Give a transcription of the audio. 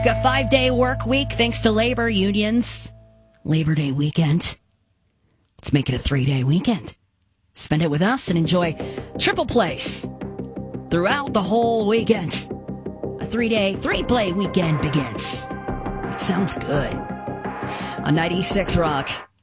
Got 5-day work week thanks to labor unions. Labor Day weekend. Let's make it a 3-day weekend. Spend it with us and enjoy triple plays throughout the whole weekend. A 3-day, 3-play weekend begins. It sounds good. On 96 Rock.